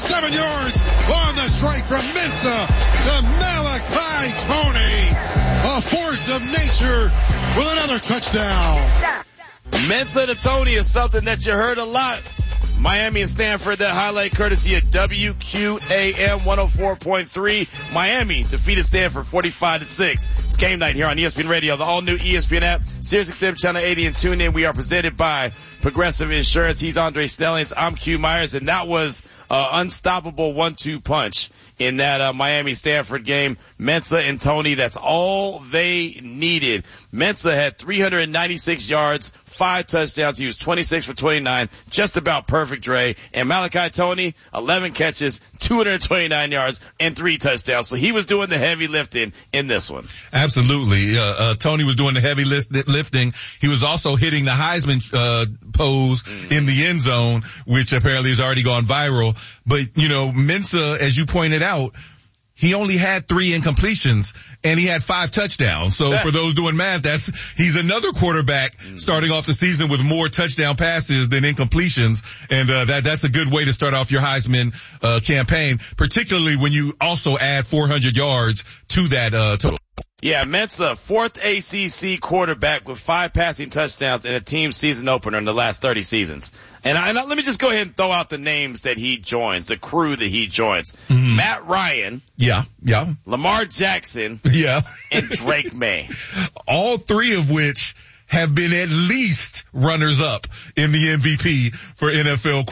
7 yards on the strike from Mensah to Malachi Tony. A force of nature with another touchdown. Mensah to Tony is something that you heard a lot. Miami and Stanford, that highlight courtesy of WQAM 104.3. Miami defeated Stanford 45-6. It's game night here on ESPN Radio, the all-new ESPN app, SiriusXM Channel 80, and tune in. We are presented by Progressive Insurance. He's Andre Stellings. I'm Q Myers, and that was unstoppable 1-2 punch in that Miami-Stanford game. Mensah and Tony, that's all they needed. Mensah had 396 yards, 5 touchdowns. He was 26 for 29, just about perfect, Dre. And Malachi Tony, 11 catches, 229 yards, and 3 touchdowns. So he was doing the heavy lifting in this one. Absolutely. Tony was doing the heavy lifting. He was also hitting the Heisman pose in the end zone, which apparently has already gone viral. But, you know, Mensah, as you pointed out, he only had 3 incompletions and he had 5 touchdowns. So for those doing math, he's another quarterback starting off the season with more touchdown passes than incompletions. And, that's a good way to start off your Heisman, campaign, particularly when you also add 400 yards to that, total. Yeah, Mensah, 4th ACC quarterback with 5 passing touchdowns in a team season opener in the last 30 seasons. And let me just go ahead and throw out the names that he joins, the crew that he joins. Mm-hmm. Matt Ryan. Yeah. Lamar Jackson. Yeah. And Drake May. All 3 of which have been at least runners up in the MVP for the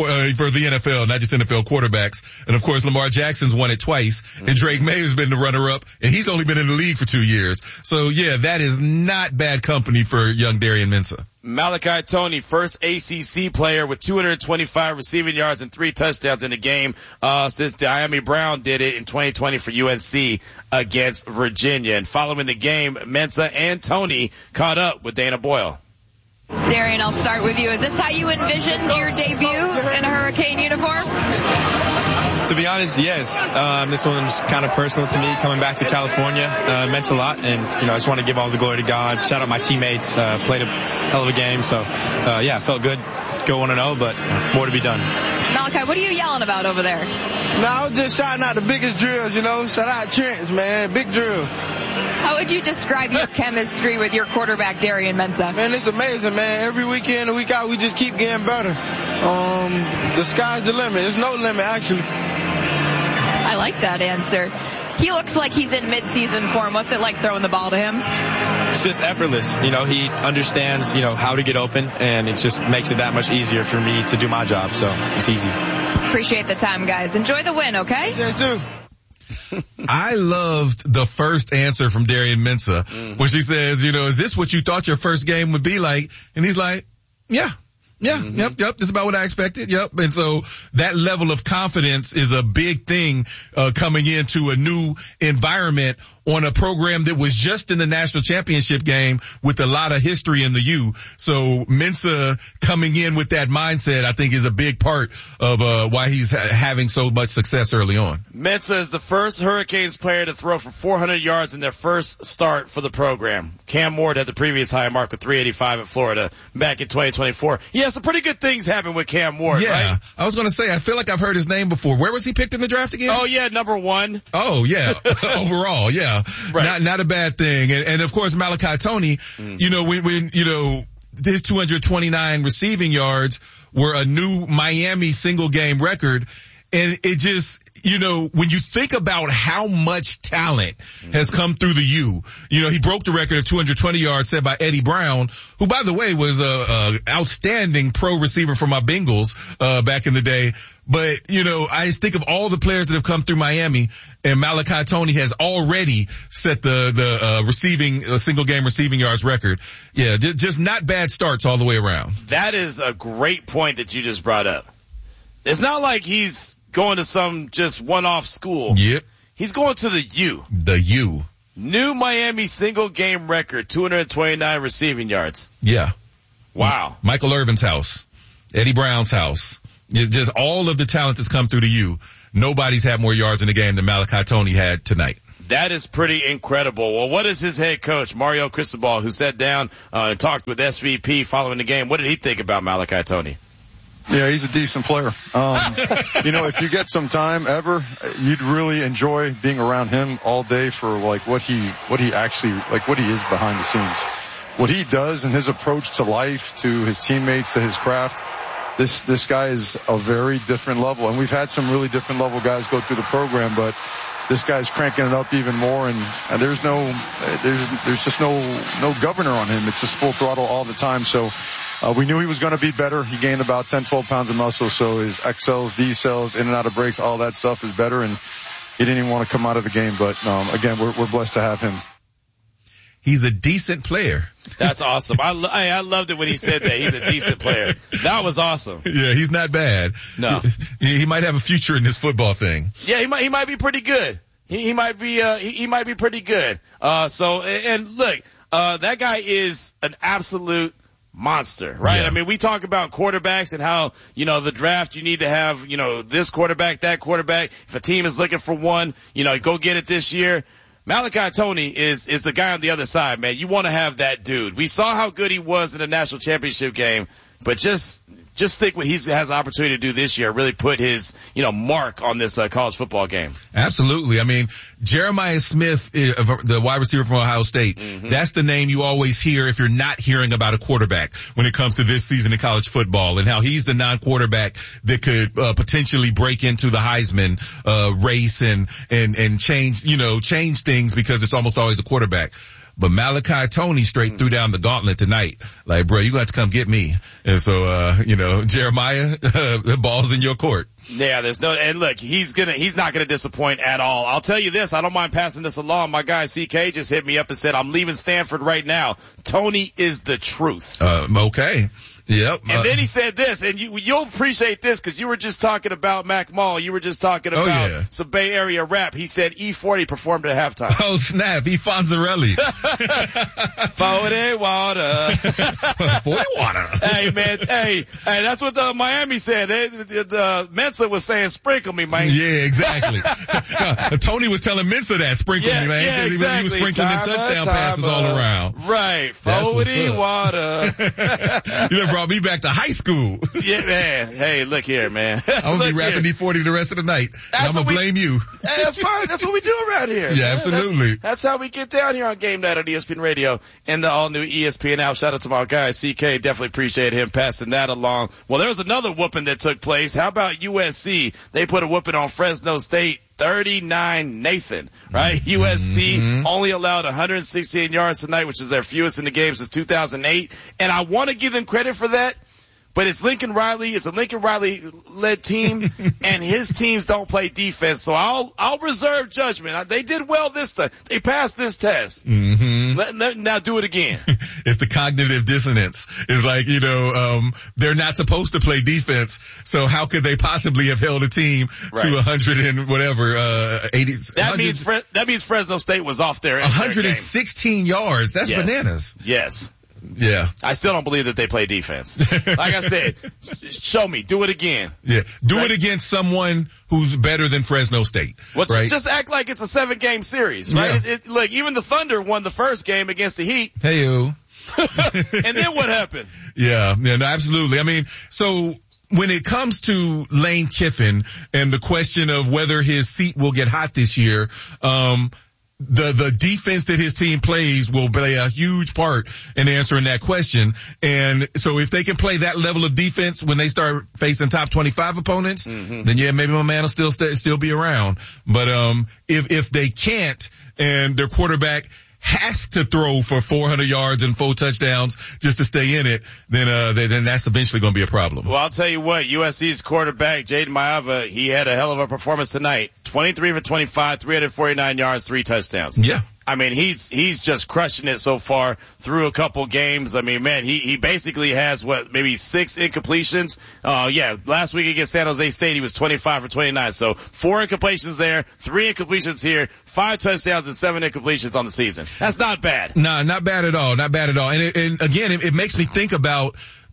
NFL, not just NFL quarterbacks. And of course, Lamar Jackson's won it twice, and Drake May has been the runner up, and he's only been in the league for 2 years. So yeah, that is not bad company for young Darian Mensah. Malachi Tony, first ACC player with 225 receiving yards and 3 touchdowns in the game, since Miami Brown did it in 2020 for UNC against Virginia. And following the game, Mensah and Tony caught up with Dana Boyle. Darian, I'll start with you. Is this how you envisioned your debut in a Hurricane uniform? To be honest, yes. This one's kind of personal to me. Coming back to California meant a lot, and I just want to give all the glory to God. Shout out my teammates. Played a hell of a game, so yeah, felt good. Go 1-0, but more to be done. Malachi, what are you yelling about over there? No, I was just shouting out the biggest drills. Shout out Trent's, man, big drills. How would you describe your chemistry with your quarterback, Darian Mensah? Man, it's amazing, man. Every week in and week out, we just keep getting better. The sky's the limit. There's no limit, actually. I like that answer. He looks like he's in mid-season form. What's it like throwing the ball to him? It's just effortless. He understands, how to get open, and it just makes it that much easier for me to do my job. So it's easy. Appreciate the time, guys. Enjoy the win, okay? Yeah, too. I loved the first answer from Darian Mensah, when she says, is this what you thought your first game would be like? And he's like, yeah. Yeah, yep. That's about what I expected. Yep. And so that level of confidence is a big thing, coming into a new environment on a program that was just in the national championship game with a lot of history in the U. So Mensah coming in with that mindset, I think, is a big part of, why he's having so much success early on. Mensah is the first Hurricanes player to throw for 400 yards in their first start for the program. Cam Ward had the previous high mark with 385 at Florida back in 2024. Yeah, some pretty good things happened with Cam Ward, right? I was going to say, I feel like I've heard his name before. Where was he picked in the draft again? Oh, yeah, number 1. Oh, yeah. Overall, yeah. Right. Not a bad thing. And of course, Malachi Tony, when his 229 receiving yards were a new Miami single game record. And it just, when you think about how much talent has come through the U, he broke the record of 220 yards set by Eddie Brown, who, by the way, was a outstanding pro receiver for my Bengals, back in the day. But, I just think of all the players that have come through Miami, and Malachi Tony has already set the single game receiving yards record. Yeah, just not bad starts all the way around. That is a great point that you just brought up. It's not like he's going to some just one-off school. Yep. He's going to the U. The U. New Miami single game record, 229 receiving yards. Yeah. Wow. Michael Irvin's house. Eddie Brown's house. It's just all of the talent that's come through the U. Nobody's had more yards in the game than Malachi Tony had tonight. That is pretty incredible. Well, what is his head coach, Mario Cristobal, who sat down and talked with SVP following the game? What did he think about Malachi Tony? Yeah, he's a decent player. If you get some time ever, you'd really enjoy being around him all day for like what he actually, like what he is behind the scenes. What he does and his approach to life, to his teammates, to his craft. This guy is a very different level. And we've had some really different level guys go through the program, but this guy's cranking it up even more, and there's just no governor on him. It's just full throttle all the time. So we knew he was going to be better. He gained about 10, 12 pounds of muscle, so his XLs, D cells, in and out of breaks, all that stuff is better, and he didn't even want to come out of the game. But again, we're blessed to have him. He's a decent player. That's awesome. I loved it when he said that. He's a decent player. That was awesome. Yeah, he's not bad. No. He might have a future in this football thing. Yeah, he might be pretty good. He might be pretty good. Look, that guy is an absolute monster, right? Yeah. I mean, we talk about quarterbacks and how, the draft, you need to have, this quarterback, that quarterback. If a team is looking for one, go get it this year. Malachi Tony is the guy on the other side, man. You want to have that dude. We saw how good he was in the national championship game, but just think what he has the opportunity to do this year, really put his, mark on this college football game. Absolutely. I mean, Jeremiah Smith, the wide receiver from Ohio State, that's the name you always hear if you're not hearing about a quarterback when it comes to this season in college football, and how he's the non-quarterback that could potentially break into the Heisman race and change things, because it's almost always a quarterback. But Malachi Tony straight threw down the gauntlet tonight. Like, bro, you got to come get me. And so, Jeremiah, the ball's in your court. Yeah, and look, he's not gonna disappoint at all. I'll tell you this, I don't mind passing this along. My guy CK just hit me up and said, I'm leaving Stanford right now. Tony is the truth. Okay. Yep. And then he said this, and you'll appreciate this because you were just talking about Mac Mall. You were just talking about some Bay Area rap. He said E40 performed at halftime. Oh, snap. E. Fonzarelli. 40 water. 40 water. Hey, man. Hey, that's what the Miami said. The Mensa was saying, sprinkle me, man. Yeah, exactly. Tony was telling Mensa that, sprinkle me, man. Yeah, exactly. He was sprinkling the touchdown passes all around. Right. 40 water. Brought me back to high school. Yeah, man. Hey, look here, man. I'm going to be rapping E40 the rest of the night. I'm going to blame you. Hey, that's fine. That's what we do around here. Yeah, man. Absolutely. That's how we get down here on Game Night on ESPN Radio and the all-new ESPN app. Shout out to my guy, CK. Definitely appreciate him passing that along. Well, there was another whooping that took place. How about USC? They put a whooping on Fresno State. 39-0, right? USC only allowed 116 yards tonight, which is their fewest in the game since 2008. And I want to give them credit for that, but it's Lincoln Riley. It's a Lincoln Riley-led team, and his teams don't play defense. So I'll reserve judgment. They did well this time. They passed this test. Now do it again. It's the cognitive dissonance. It's like, they're not supposed to play defense. So how could they possibly have held a team to 100 and whatever, 80? That means Fresno State was off there. 116 yards. That's bananas. Yes. Yeah. I still don't believe that they play defense. Like I said, show me. Do it again. Yeah. Do it against someone who's better than Fresno State. Well, right? Just act like it's a 7-game series, right? Yeah. Like, even the Thunder won the first game against the Heat. Hey-o. And then what happened? Yeah, no, absolutely. I mean, so when it comes to Lane Kiffin and the question of whether his seat will get hot this year, the defense that his team plays will play a huge part in answering that question. And so if they can play that level of defense when they start facing top 25 opponents, then yeah, maybe my man will still be around. But if they can't, and their quarterback has to throw for 400 yards and 4 touchdowns just to stay in it, then that's eventually going to be a problem. Well, I'll tell you what, USC's quarterback, Jaden Maiava, he had a hell of a performance tonight. 23 for 25, 349 yards, 3 touchdowns. Yeah. I mean, he's just crushing it so far through a couple games. I mean, man, he basically has maybe 6 incompletions. Last week against San Jose State, he was 25 for 29. So 4 incompletions there, 3 incompletions here, 5 touchdowns and 7 incompletions on the season. That's not bad. No, not bad at all. Not bad at all. And again, it makes me think about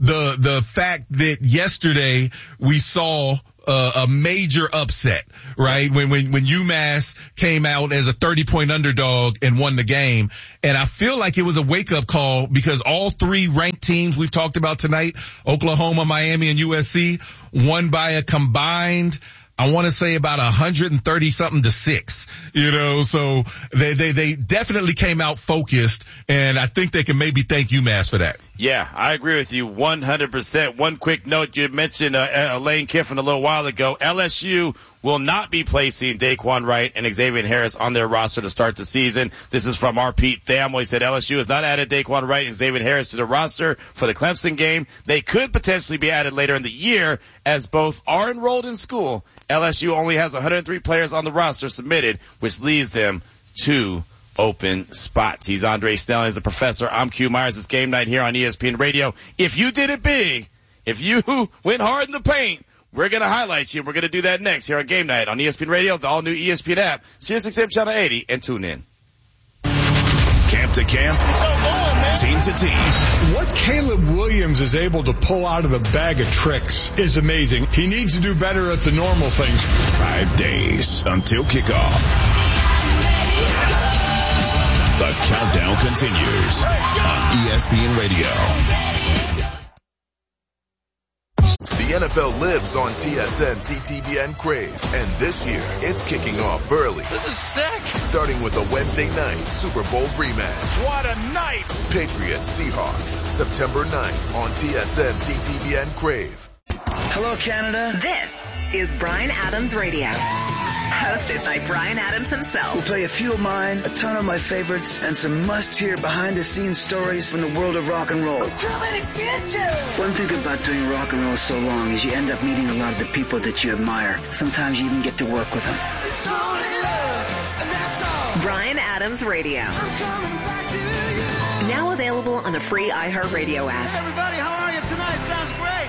the fact that yesterday we saw a major upset, right? When UMass came out as a 30-point underdog and won the game. And I feel like it was a wake-up call because all three ranked teams we've talked about tonight, Oklahoma, Miami, and USC, won by a combined, I want to say about 130 something to 6, so they definitely came out focused, and I think they can maybe thank UMass for that. Yeah, I agree with you 100%. One quick note, you mentioned Lane Kiffin a little while ago. LSU will not be placing Daquan Wright and Xavier Harris on their roster to start the season. This is from our Pete Thamel. He said LSU has not added Daquan Wright and Xavier Harris to the roster for the Clemson game. They could potentially be added later in the year as both are enrolled in school. LSU only has 103 players on the roster submitted, which leaves them 2 open spots. He's Andre Snell. He's the professor. I'm Q Myers. It's game night here on ESPN Radio. If you did it big, if you went hard in the paint, we're going to highlight you. We're going to do that next here on Game Night on ESPN Radio, the all-new ESPN app, SiriusXM Channel 80, and tune in. Camp to camp, team to team. What Caleb Williams is able to pull out of the bag of tricks is amazing. He needs to do better at the normal things. 5 days until kickoff. The countdown continues on ESPN Radio. The NFL lives on TSN, CTVN, Crave, and this year it's kicking off early. This is sick. Starting with a Wednesday night Super Bowl rematch. What a night! Patriots Seahawks, September 9th on TSN, CTVN, Crave. Hello, Canada. This is Bryan Adams Radio. Hosted by Bryan Adams himself. We'll play a few of mine, a ton of my favorites, and some must-hear behind-the-scenes stories from the world of rock and roll. I'm coming to get you! One thing about doing rock and roll so long is you end up meeting a lot of the people that you admire. Sometimes you even get to work with them. It's only love, and that's all. Bryan Adams Radio. I'm coming back to you. Now available on the free iHeartRadio app. Hey everybody, how are you tonight? Sounds great.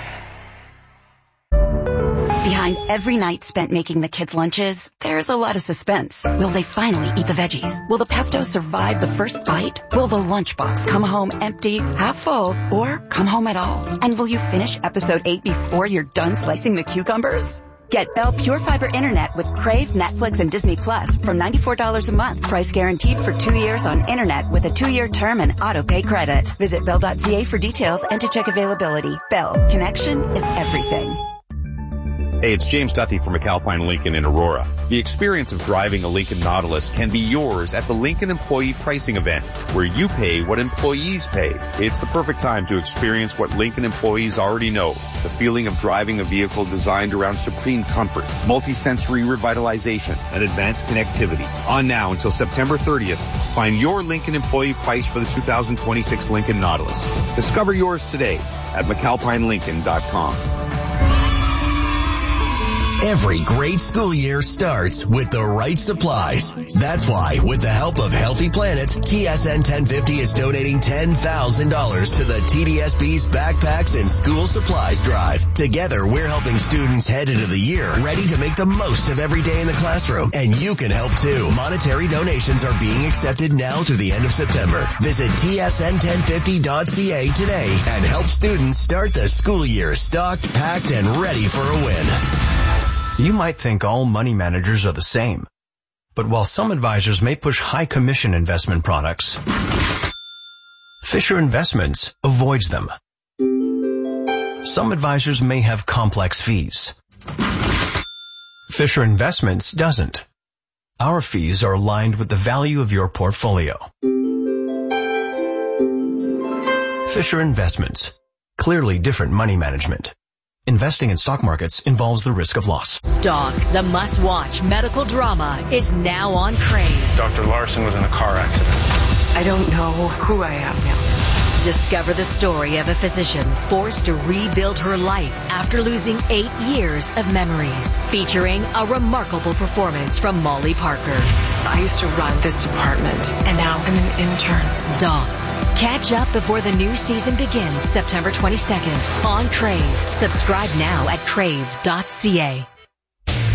Behind every night spent making the kids' lunches, there's a lot of suspense. Will they finally eat the veggies? Will the pesto survive the first bite? Will the lunchbox come home empty, half full, or come home at all? And will you finish episode 8 before you're done slicing the cucumbers? Get Bell Pure Fiber Internet with Crave, Netflix, and Disney Plus from $94 a month. Price guaranteed for 2 years on Internet with a 2-year term and auto-pay credit. Visit Bell.ca for details and to check availability. Bell. Connection is everything. Hey, it's James Duthie from McAlpine Lincoln in Aurora. The experience of driving a Lincoln Nautilus can be yours at the Lincoln Employee Pricing Event, where you pay what employees pay. It's the perfect time to experience what Lincoln employees already know, the feeling of driving a vehicle designed around supreme comfort, multi-sensory revitalization, and advanced connectivity. On now until September 30th, find your Lincoln employee price for the 2026 Lincoln Nautilus. Discover yours today at McAlpineLincoln.com. Every great school year starts with the right supplies. That's why, with the help of Healthy Planet, TSN 1050 is donating $10,000 to the TDSB's Backpacks and School Supplies Drive. Together, we're helping students head into the year ready to make the most of every day in the classroom. And you can help too. Monetary donations are being accepted now through the end of September. Visit tsn1050.ca today and help students start the school year stocked, packed, and ready for a win. You might think all money managers are the same, but while some advisors may push high commission investment products, Fisher Investments avoids them. Some advisors may have complex fees. Fisher Investments doesn't. Our fees are aligned with the value of your portfolio. Fisher Investments. Clearly different money management. Investing in stock markets involves the risk of loss. Doc, the must-watch medical drama, is now on Crave. Dr. Larson was in a car accident. I don't know who I am now. Discover the story of a physician forced to rebuild her life after losing 8 years of memories. Featuring a remarkable performance from Molly Parker. I used to run this department, and now I'm an intern. Doc. Catch up before the new season begins September 22nd on Crave. Subscribe now at crave.ca.